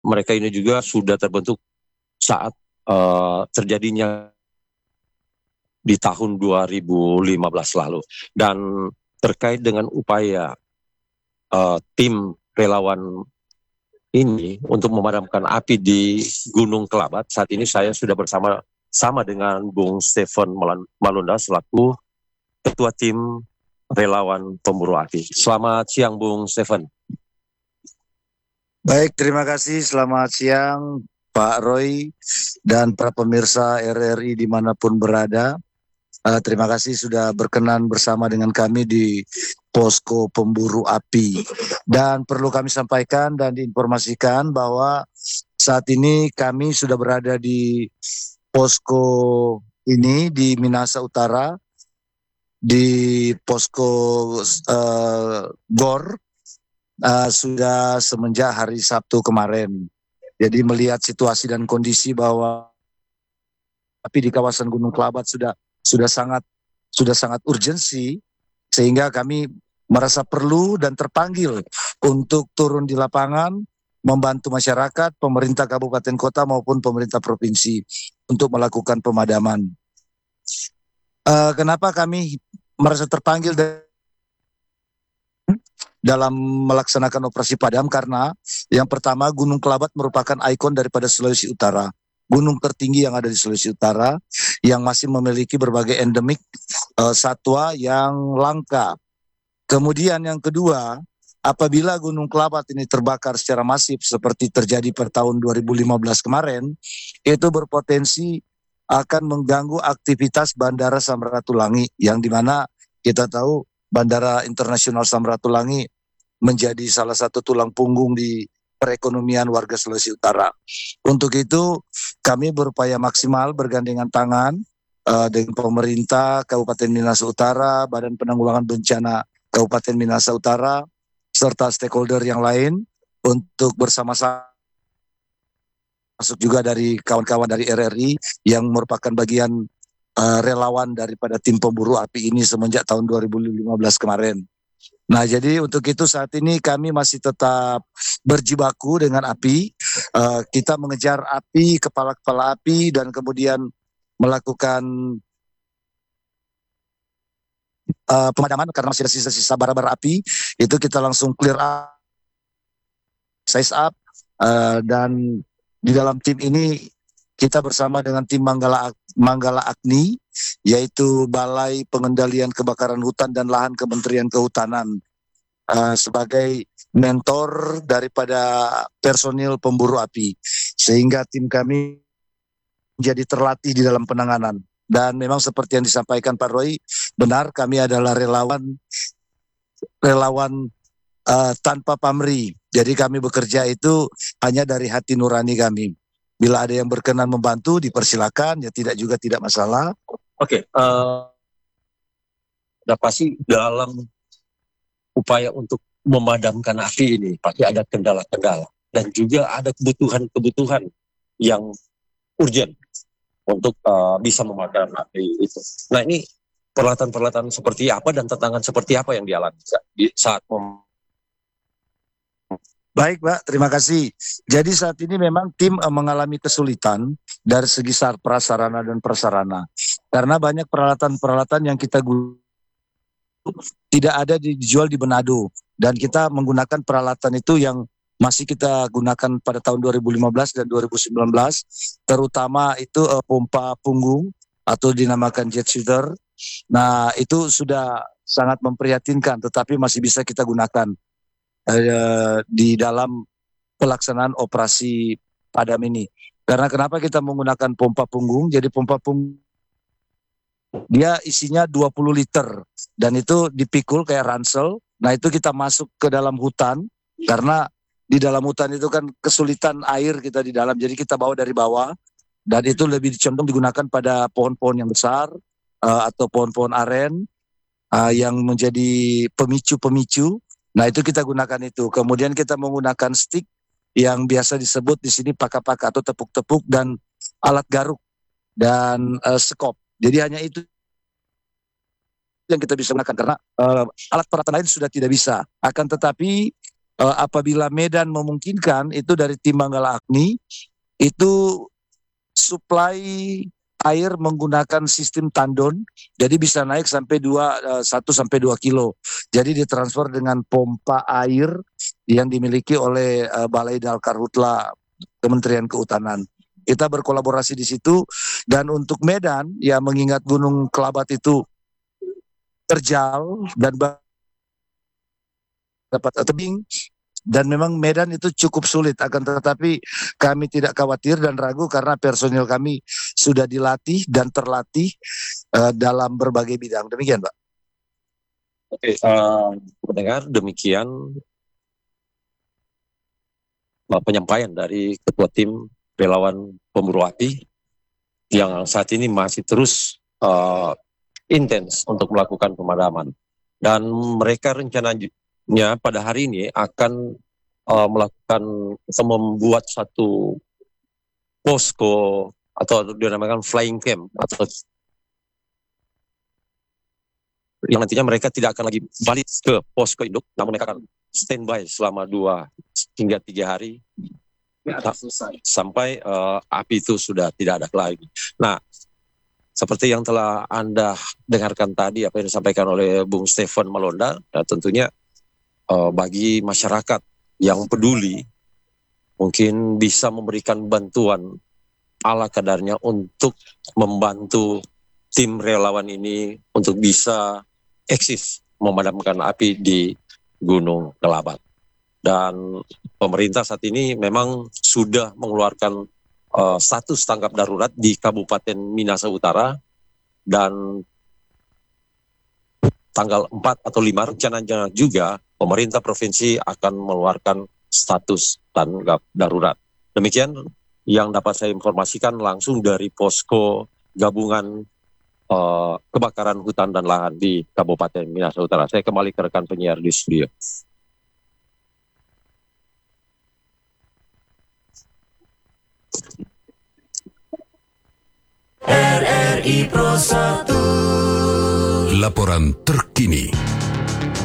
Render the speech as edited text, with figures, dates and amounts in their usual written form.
mereka ini juga sudah terbentuk saat terjadinya di tahun 2015 lalu. Dan terkait dengan upaya tim relawan ini untuk memadamkan api di Gunung Kelabat, saat ini saya sudah bersama dengan Bung Stephen Malunda selaku Ketua Tim Relawan Pemburu Api. Selamat siang Bung Stephen. Baik, terima kasih. Selamat siang Pak Roy dan para pemirsa RRI dimanapun berada. Terima kasih sudah berkenan bersama dengan kami di Posko Pemburu Api. Dan perlu kami sampaikan dan diinformasikan bahwa saat ini kami sudah berada di posko ini di Minahasa Utara, di posko GOR, sudah semenjak hari Sabtu kemarin. Jadi melihat situasi dan kondisi bahwa api di kawasan Gunung Kelabat sudah sangat urgensi, sehingga kami merasa perlu dan terpanggil untuk turun di lapangan membantu masyarakat, pemerintah kabupaten kota maupun pemerintah provinsi untuk melakukan pemadaman. Kenapa kami merasa terpanggil dalam melaksanakan operasi padam? Karena yang pertama, Gunung Kelabat merupakan ikon daripada Sulawesi Utara, gunung tertinggi yang ada di Sulawesi Utara, yang masih memiliki berbagai endemik satwa yang langka. Kemudian yang kedua, apabila Gunung Kelabat ini terbakar secara masif seperti terjadi pada tahun 2015 kemarin, itu berpotensi akan mengganggu aktivitas Bandara Samratulangi, yang dimana kita tahu Bandara Internasional Samratulangi menjadi salah satu tulang punggung di perekonomian warga Sulawesi Utara. Untuk itu kami berupaya maksimal bergandengan tangan dengan pemerintah Kabupaten Minahasa Utara, Badan Penanggulangan Bencana Kabupaten Minahasa Utara, serta stakeholder yang lain untuk bersama-sama, masuk juga dari kawan-kawan dari RRI yang merupakan bagian relawan daripada tim pemburu api ini semenjak tahun 2015 kemarin. Nah, jadi untuk itu saat ini kami masih tetap berjibaku dengan api. Kita mengejar api, kepala-kepala api, dan kemudian melakukan pemadaman karena masih ada sisa-sisa bara-bara api. Itu kita langsung clear up, size up, dan di dalam tim ini kita bersama dengan tim Manggala Agni, yaitu Balai Pengendalian Kebakaran Hutan dan Lahan Kementerian Kehutanan, sebagai mentor daripada personil pemburu api, sehingga tim kami menjadi terlatih di dalam penanganan. Dan memang seperti yang disampaikan Pak Roy, benar, kami adalah relawan tanpa pamrih. Jadi kami bekerja itu hanya dari hati nurani kami. Bila ada yang berkenan membantu, dipersilakan, ya tidak masalah. Oke, pasti dalam upaya untuk memadamkan api ini pasti ada kendala-kendala dan juga ada kebutuhan-kebutuhan yang urgent untuk bisa memadamkan api itu. Nah, ini peralatan-peralatan seperti apa dan tantangan seperti apa yang dialami saat Baik, Pak, terima kasih. Jadi saat ini memang tim mengalami kesulitan dari segi prasarana dan prasarana. Karena banyak peralatan-peralatan yang kita tidak ada dijual di Manado. Dan kita menggunakan peralatan itu yang masih kita gunakan pada tahun 2015 dan 2019. Terutama itu pompa punggung atau dinamakan jet shooter. Nah, itu sudah sangat memprihatinkan, tetapi masih bisa kita gunakan di dalam pelaksanaan operasi padam ini. Karena kenapa kita menggunakan pompa punggung? Jadi pompa punggung dia isinya 20 liter dan itu dipikul kayak ransel. Nah, itu kita masuk ke dalam hutan karena di dalam hutan itu kan kesulitan air kita di dalam. Jadi kita bawa dari bawah dan itu lebih condong digunakan pada pohon-pohon yang besar atau pohon-pohon aren yang menjadi pemicu-pemicu. Nah, itu kita gunakan itu. Kemudian kita menggunakan stick yang biasa disebut di sini paka-paka atau tepuk-tepuk dan alat garuk dan sekop. Jadi hanya itu yang kita bisa gunakan karena alat peralatan lain sudah tidak bisa. Akan tetapi apabila Medan memungkinkan, itu dari tim Manggala Agni itu supply air menggunakan sistem tandon, jadi bisa naik sampai 1 sampai 2 kilo. Jadi ditransfer dengan pompa air yang dimiliki oleh Balai Dalkarhutla Kementerian Kehutanan. Kita berkolaborasi di situ, dan untuk Medan ya, mengingat Gunung Kelabat itu terjal dan dapat tebing, dan memang Medan itu cukup sulit, akan tetapi kami tidak khawatir dan ragu karena personil kami sudah dilatih dan terlatih dalam berbagai bidang. Demikian, Pak. Oke, mendengar demikian penyampaian dari Ketua Tim Relawan Pemburu Api yang saat ini masih terus intens untuk melakukan pemadaman. Dan mereka rencananya pada hari ini akan melakukan atau membuat satu posko atau dinamakan flying camp, atau yang nantinya mereka tidak akan lagi balik ke posko induk, namun mereka akan standby selama 2 hingga 3 hari sampai api itu sudah tidak ada lagi. Nah, seperti yang telah Anda dengarkan tadi apa yang disampaikan oleh Bung Stefan Malonda, tentunya bagi masyarakat yang peduli mungkin bisa memberikan bantuan ala kadarnya untuk membantu tim relawan ini untuk bisa eksis memadamkan api di Gunung Kelabat. Dan pemerintah saat ini memang sudah mengeluarkan status tanggap darurat di Kabupaten Minahasa Utara, dan tanggal 4 atau 5 rencananya juga pemerintah provinsi akan mengeluarkan status tanggap darurat. Demikian yang dapat saya informasikan langsung dari posko gabungan kebakaran hutan dan lahan di Kabupaten Minahasa Utara. Saya kembali ke rekan penyiar di studio. RRI Pro 1. Laporan terkini.